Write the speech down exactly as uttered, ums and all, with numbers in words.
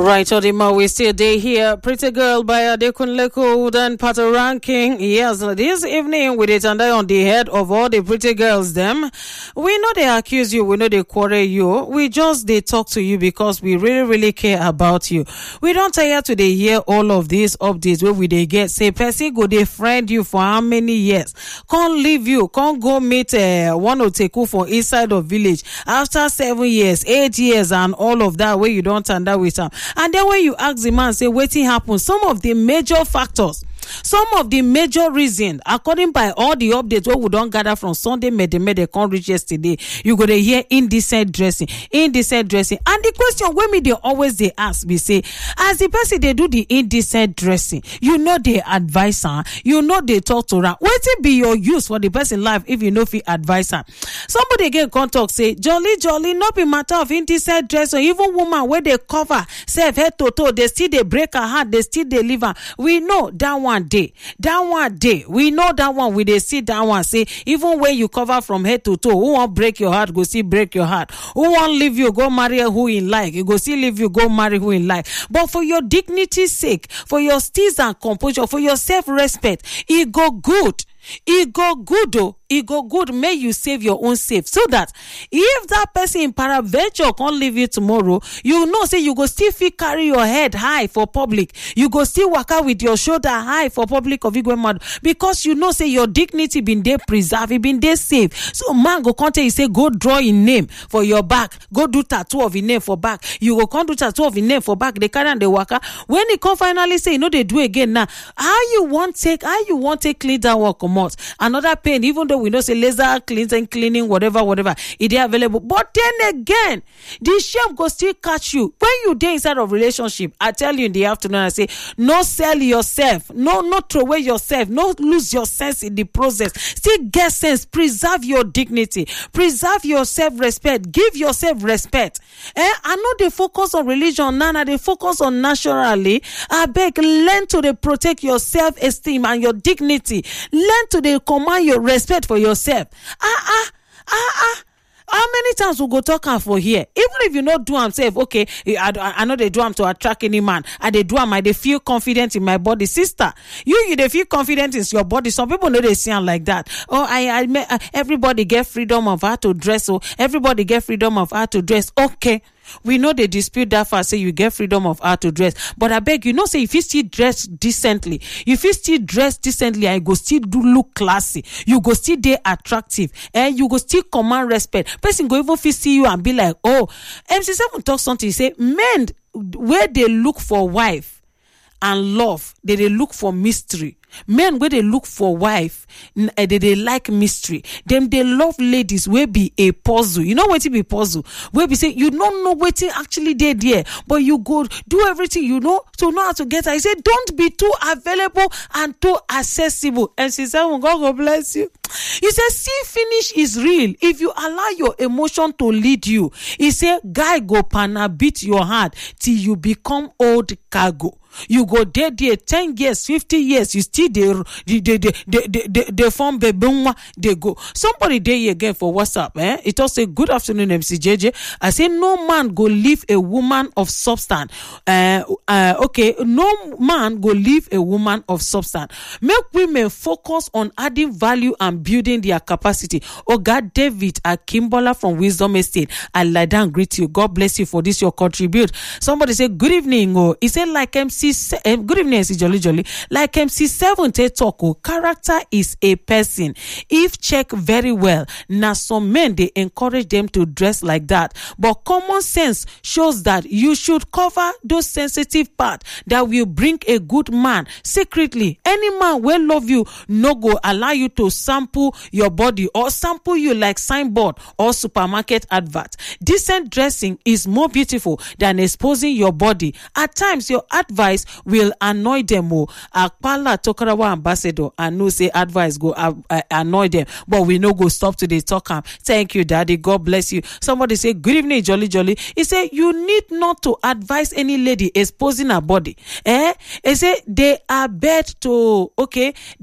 Right, Odima, we still day here. Pretty Girl by Adekunle Gold and Pato Ranking. Yes, this evening with it and I on the head of all the pretty girls them. We know they accuse you, we know they quarrel you. We just they talk to you because we really, really care about you. We don't tire to they hear all of these updates where we they get say person go they friend you for how many years. Can't leave you, can't go meet uh, one Oteku for inside of village after seven years, eight years and all of that where you don't turn that with them. And then when you ask the man, say, wetin happen? Some of the major factors, some of the major reasons, according by all the updates what we don't gather from Sunday, Mede Mede can't reach yesterday, you go to hear indecent dressing, indecent dressing. And the question when me they always they ask me say, as the person they do the indecent dressing, you know they advise her, you know they talk to her. Wetin be your use for the person life if you know if you advise her? Somebody again contact say, jolly jolly, not be matter of indecent dressing. Even woman where they cover, self head to toe, they still they break her heart, they still they leave her. We know that one day, that one day, we know that one. We they see that one say, even when you cover from head to toe, who won't break your heart, go see break your heart. Who won't leave you, go marry who in like. You go see leave you, go marry who in like. But for your dignity's sake, for your steeze and composure, for your self-respect, it go good. It go good though. It go good. May you save your own safe. So that if that person in paraventure can't leave you tomorrow, you know say you go still feel carry your head high for public. You go still walk out with your shoulder high for public of Igwe, because you know say your dignity been there preserved, it been there safe. So man go contact you say go draw in name for your back. Go do tattoo of your name for back. You go come do tattoo of your name for back. They carry and they walk out. When they come finally say, you know they do again now. How you want take, how you want take clean that work come out? Another pain, even though we know say laser cleansing, cleaning, whatever, whatever, it is available. But then again, the shame go still catch you. When you dey inside of relationship, I tell you in the afternoon, I say, no sell yourself, no, not throw away yourself, no lose your sense in the process. Still get sense, preserve your dignity, preserve your self-respect, give yourself respect. Eh? I know they focus on religion, Nana, they focus on naturally. I beg, learn to they protect your self-esteem and your dignity. Learn to they command your respect for yourself. Ah, ah, ah, ah. How many times we go talk am for here? Even if you not do am self, okay, I, I, I know they do am to attract any man. I they do am, I they feel confident in my body. Sister, you, you they feel confident in your body. Some people know they see am like that. Oh, I, I, uh, everybody get freedom of how to dress. Oh, everybody get freedom of how to dress. Okay. We know they dispute that far, say you get freedom of how to dress. But I beg you, know, say if you still dress decently, if you still dress decently, I go still do look classy. You go still dey attractive. And you go still command respect. Person go even feel see you and be like, oh, M C seven talk something, say, men, where they look for wife and love, they, they look for mystery. Men where they look for wife, uh, they, they like mystery. Them they love ladies where be a puzzle. You know what it be puzzle? Where be say you don't know what it actually did there, but you go do everything you know to know how to get her. I say don't be too available and too accessible. And she said, oh, God, God bless you. He said, see finish is real if you allow your emotion to lead you. He said, guy go pana beat your heart till you become old cargo. You go there, there, ten years, fifty years, you still there, they, they, they, they, they, they form baby, they go. Somebody there here again for WhatsApp, eh? It also say, good afternoon, M C J J. I say, no man go leave a woman of substance. Uh, uh, okay, no man go leave a woman of substance. Make women focus on adding value and building their capacity. Oh God, David Akimbola from Wisdom Estate. I lie down, greet you. God bless you for this, your contribute. Somebody say, good evening. Oh, he said, like M C Um, good evening, M C Jolly Jolly. Like M C seven te talk, oh, character is a person. If check very well, now some men they encourage them to dress like that. But common sense shows that you should cover those sensitive parts that will bring a good man secretly. Any man will love you, no go allow you to sample your body or sample you like signboard or supermarket advert. Decent dressing is more beautiful than exposing your body. At times, your advice will annoy them. Oh, Akpala Tokarawa ambassador, I know say advice go uh, uh, annoy them, but we no go stop to the talk. Um, thank you, Daddy. God bless you. Somebody say, good evening, Jolly Jolly. He say, you need not to advise any lady exposing her body. Eh? He say, they are bad to, okay,